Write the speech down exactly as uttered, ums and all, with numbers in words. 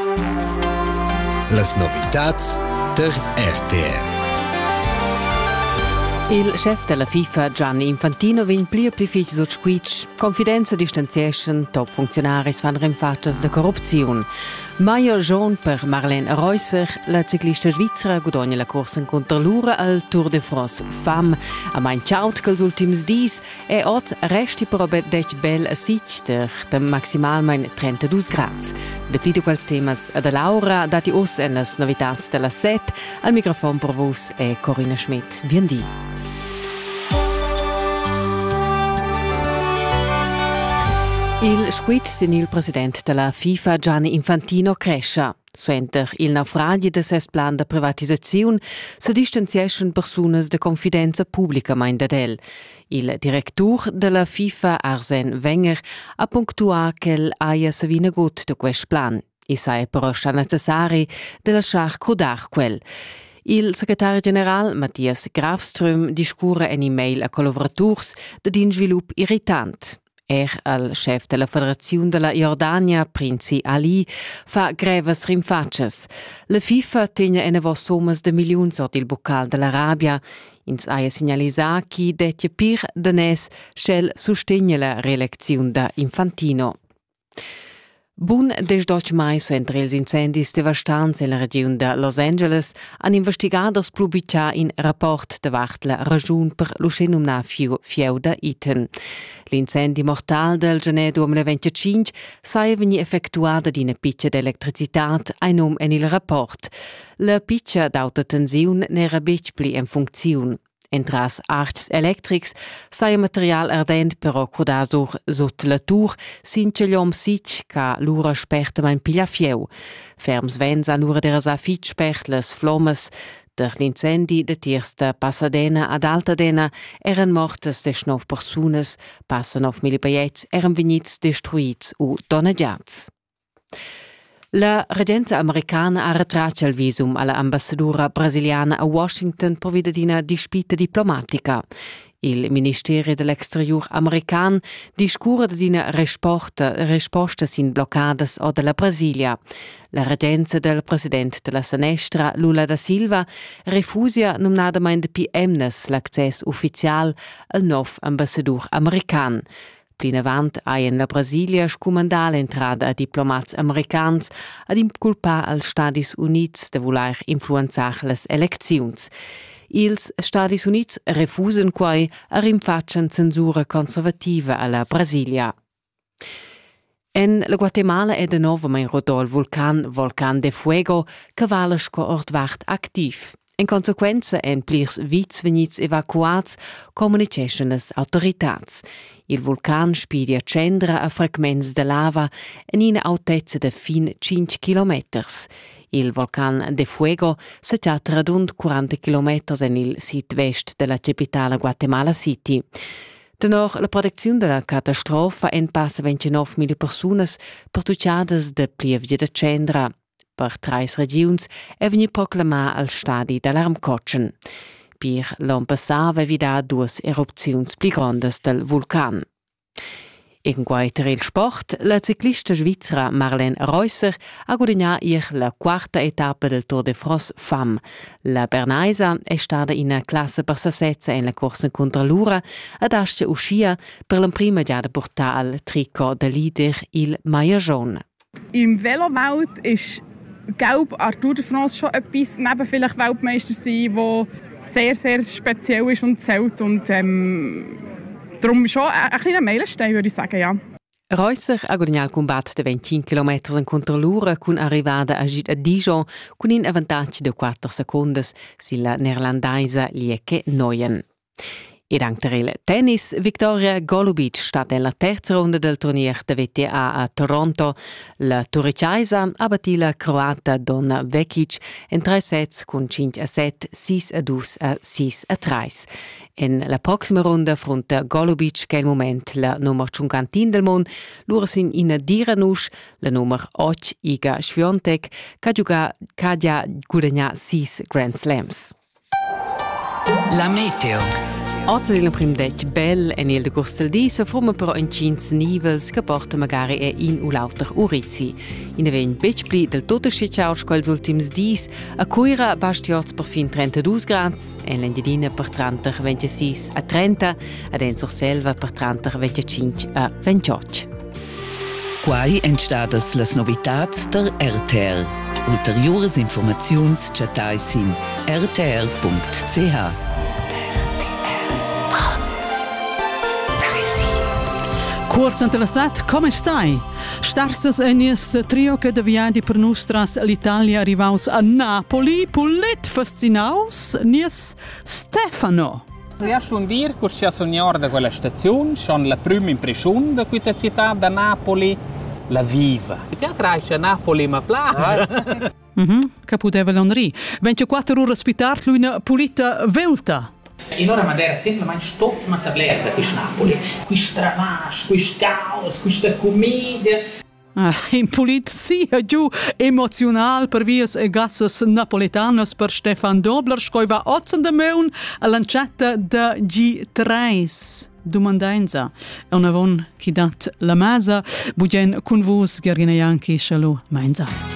Las novitats der R T R. Il chef della FIFA, Gianni Infantino, vegn pli pli fich so squitsch, confidenza distanziation, top funzionaris fan rimfatschas de corrupziun. Maio Jaune per Marlene Reusser, la ciclista svizzera guadagna la corsa in contralura al Tour de France Femme, a main ciaut che els ultims dis e ot resti però dec bel a sich der dem maximal mein trentadus grads. De pli de quels temas ad Laura dati us en las novitats della set, al microfon per vos e Corinna Schmidt. Biendi. Il squid senil president della FIFA Gianni Infantino cresce. Suenter il naufragi de ses plan de privatizzaziun se distanziation persunas de confidenza pubblica mein dadel. Il directur della FIFA Arsène Wenger ha punctua che aia se vina gut de quest plan. I sai però sta necessari de lasciar codar quel. Il segretario general Matthias Grafström discura en email a collaborators de din svilup irritant. Er, al chef della Federazione della Jordania, Prinzi Ali, fa greves rimfatches. La FIFA tegna ene vos sommas de miliuns ord il bocal dell'Arabia. Ins aia signalisa chi detje pir danes schel sustegna la reeleczione da Infantino. Bun des doc mai suenter ils incendis devastants en la region de Los Angeles han investigadors publicar in rapport davart la ragiun per lo scenumna fieu da Iten. L'incendi mortal del gener duemilaventicinque sai vegni effettuada d'ina piccia d'electricitat ai nom en il rapport. La piccia d'auta tensiun n'era bec pli en funziun. Entras arts electrics sai material ardent però codasur sot la tour since l'om sich ca l'ura sperta mein piglia fieu. Ferms vents an ura deras a fitch spert les flommes. Der l'incendi de tiersta Pasadena ad Altadena eran mortes de schnov persunes, passa nov mili baiets eran vegnits destruits u doneggiats. La regenza americana ha retraccia il visum alla ambassadora brasiliana a Washington per via di una dispita diplomatica. Il Ministerio dell'Exterior american discura di una risposta, risposta sin bloccadas o della Brasilia. La regenza del presidente della Senestra, Lula da Silva, refusia nominadamente P M-nes l'accesso ufficiale al nuovo ambassador american. Plinavant haien la Brasilia scumandà l'entrada a diplomats americans ad inculpar als Stadis Units de voler influenzar les elecziuns. Ils Stadis Units refusen quai a rimfatschen censura conservativa alla Brasilia. En la Guatemala è de novo mein rodol vulcan, Volcan de Fuego, che valesco ordvart activ. In consequenza en plirs vits vegnits evacuats comunicesce les autoritats. Il vulcan spidia cendra a fragments de lava en ina altezza de fin cinque chilometers. Il Volcan de Fuego se chatta radund quaranta chilometers en il sud-vest della capitale Guatemala City. Dennoch, la protezione della catastrofa en passa ventinove mila personas pertucciadas de plievgia de cendra. Per trais regions è vegni proclamà al stadi d'alarmcotschen. Per l'an passava evida duas erupziuns pli grandes del vulcan. In guaiter il sport, la ciclista svizzera Marlene Reusser ha guadagnà ir la quarta etapa del Tour de France Femme. La bernaisa è stata in classe per sasezza in la corsa contra l'ura ad ascia uscia per la prima già da portare al tricot de leader il Maio Jaune. Im Velowelt ist Gelb an der Tour de France schon etwas, neben vielleicht Weltmeister sein, wo sehr, sehr speziell ist und zählt. Und ähm, darum schon ein, ein kleiner Meilenstein, würde ich sagen, ja. Reusser ha guadagnato il combat de venticinque chilometri in controlura con arrivata a Dijon con un avantaggio di quattro secondi sulla neerlandaisa Lieke Nooyen. E anche il tennis, Victoria Golubic sta nella terza ronda del turnier da V T A a Toronto. La turicesa ha battuto la croata Donna Vekic in tre sets con cinque a sette, sei a due e sei a tre. In la prossima ronda affronta Golubic, che è il momento la numero cinquantina del mondo, loro sono in Diranush, la numero otto Iga Swiatek, che ha già guadagnato sei Grand Slams. La meteo. Oggi il primo dec bel e nel decorso del dì si forma però in cins nivels che porta magari e in u lauter urizi. In aven bec pli del tutto schiacciaus quals ultims dis, a cuira bastiots per fin trentadue gradi, e l'endidina per trenta ventisei a trenta, ed en sur selva per trenta venticinque a ventotto. Quai entstadas las novitats der R T R. Ulteriores informaziuns chatai sin r t r punct c h. Curz interessat, come stai? Starsas enies trio che de viadi per nostras l'Italia arrivaus a Napoli, pulit fascinaus, nies Stefano. Ja schon dir, kurz ja sognar da quella stazione, schon la prima impressione da questa città da Napoli, la viva. Ti attraisce a Napoli ma plage. Mhm, caputeva l'onri. ventiquattro ore ospitartlu in pulita velta. In ora Madeira semplicemente tutto ma sa bler da quis Napoli, quis travas, quis caos, questa commedia. Ah, in polizia giù emozional per vias e gassas napoletanas per Stefan Dobler scoiva otzen de meun a lanciata da G tre. Domandenza. E una von chi dat la masa, bugen con vos, Gergina Janki, shalom, mainza.